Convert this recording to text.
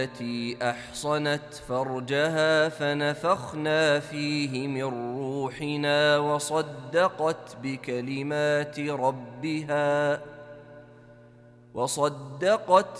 التي أحصنت فرجها فنفخنا فيه من روحنا وصدقت